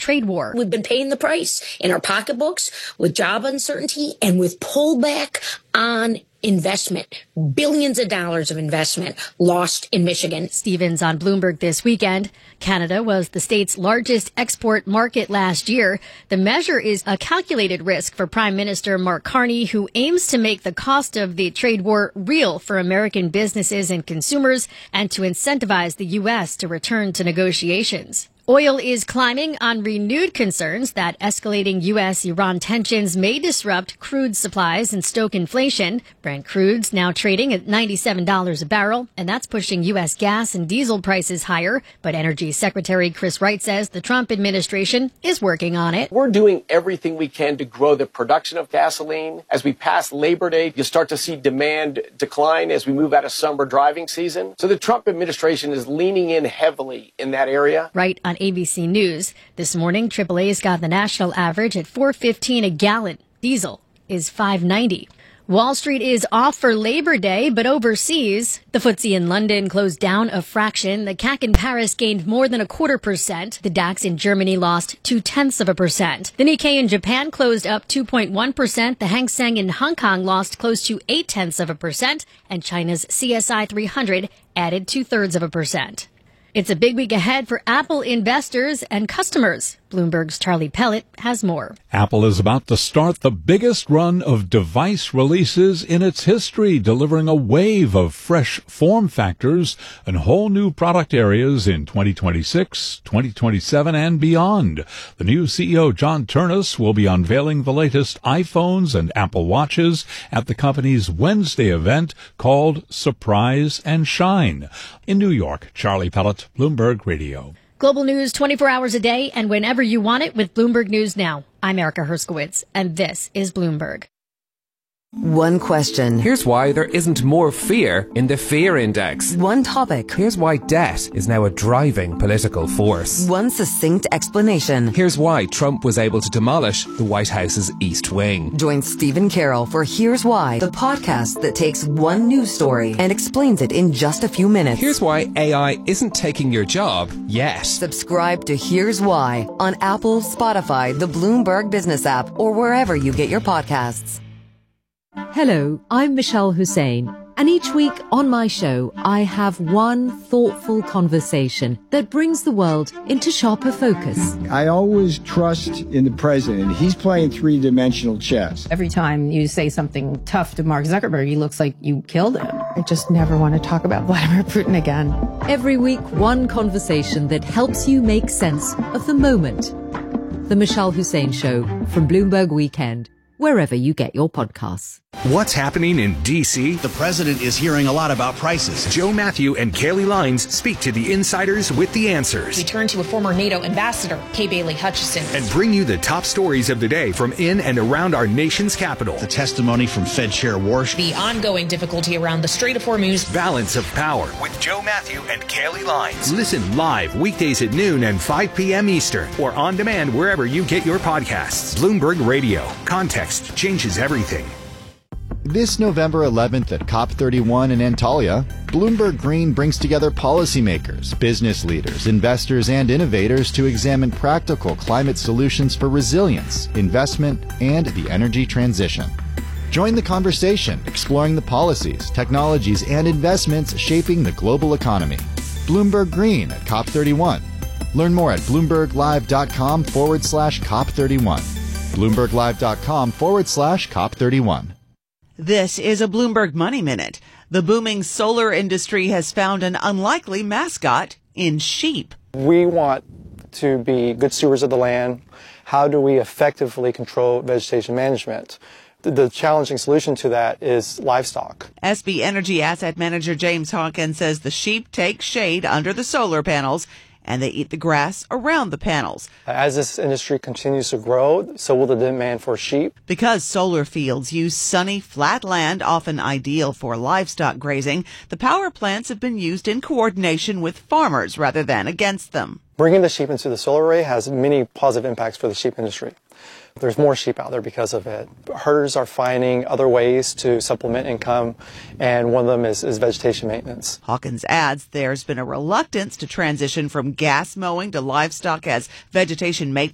trade war. We've been paying the price in our pocketbooks with job uncertainty and with pullback on investment. Billions of dollars of investment lost in Michigan. Stevens on Bloomberg this weekend. Canada was the state's largest export market last year. The measure is a calculated risk for Prime Minister Mark Carney, who aims to make the cost of the trade war real for American businesses and consumers and to incentivize the U.S. to return to negotiations. Oil is climbing on renewed concerns that escalating U.S.-Iran tensions may disrupt crude supplies and stoke inflation. Brent crude's now trading at $97 a barrel, and that's pushing U.S. gas and diesel prices higher. But Energy Secretary Chris Wright says the Trump administration is working on it. We're doing everything we can to grow the production of gasoline. As we pass Labor Day, you'll start to see demand decline as we move out of summer driving season. So the Trump administration is leaning in heavily in that area. Right on ABC News. This morning, AAA's got the national average at $4.15 a gallon. Diesel is $5.90. Wall Street is off for Labor Day, but overseas, the FTSE in London closed down a fraction. The CAC in Paris gained more than 0.25%. The DAX in Germany lost 0.2%. The Nikkei in Japan closed up 2.1%. The Hang Seng in Hong Kong lost close to 0.8%. And China's CSI 300 added 0.2%. It's a big week ahead for Apple investors and customers. Bloomberg's Charlie Pellet has more. Apple is about to start the biggest run of device releases in its history, delivering a wave of fresh form factors and whole new product areas in 2026, 2027, and beyond. The new CEO, John Ternus, will be unveiling the latest iPhones and Apple Watches at the company's Wednesday event called Surprise and Shine. In New York, Charlie Pellet, Bloomberg Radio. Global news 24 hours a day and whenever you want it with Bloomberg News Now. I'm Erica Herskowitz, and this is Bloomberg. One question. Here's why there isn't more fear in the fear index. One topic. Here's why debt is now a driving political force. One succinct explanation. Here's why Trump was able to demolish the White House's East Wing. Join Stephen Carroll for Here's Why, the podcast that takes one news story and explains it in just a few minutes. Here's why AI isn't taking your job yet. Subscribe to Here's Why on Apple, Spotify, the Bloomberg Business app, or wherever you get your podcasts. Hello, I'm Michelle Hussein, and each week on my show, I have one thoughtful conversation that brings the world into sharper focus. I always trust in the president. He's playing three-dimensional chess. Every time you say something tough to Mark Zuckerberg, he looks like you killed him. I just never want to talk about Vladimir Putin again. Every week, one conversation that helps you make sense of the moment. The Michelle Hussein Show from Bloomberg Weekend, wherever you get your podcasts. What's happening in D.C.? The president is hearing a lot about prices. Joe Matthew and Kaylee Lines speak to the insiders with the answers. We turn to a former NATO ambassador, Kay Bailey Hutchison, and bring you the top stories of the day from in and around our nation's capital. The testimony from Fed Chair Warsh. The ongoing difficulty around the Strait of Hormuz. Balance of Power with Joe Matthew and Kaylee Lines. Listen live weekdays at noon and 5 p.m. Eastern or on demand wherever you get your podcasts. Bloomberg Radio. Context changes everything. This November 11th at COP31 in Antalya, Bloomberg Green brings together policymakers, business leaders, investors, and innovators to examine practical climate solutions for resilience, investment, and the energy transition. Join the conversation, exploring the policies, technologies, and investments shaping the global economy. Bloomberg Green at COP31. Learn more at BloombergLive.com/COP31. BloombergLive.com/COP31. This is a Bloomberg Money Minute. The booming solar industry has found an unlikely mascot in sheep. We want to be good stewards of the land. How do we effectively control vegetation management? The challenging solution to that is livestock. SB Energy Asset Manager James Hawkins says the sheep take shade under the solar panels and they eat the grass around the panels. As this industry continues to grow, so will the demand for sheep. Because solar fields use sunny, flat land, often ideal for livestock grazing, the power plants have been used in coordination with farmers rather than against them. Bringing the sheep into the solar array has many positive impacts for the sheep industry. There's more sheep out there because of it. Herders are finding other ways to supplement income, and one of them is vegetation maintenance. Hawkins adds there's been a reluctance to transition from gas mowing to livestock as vegetation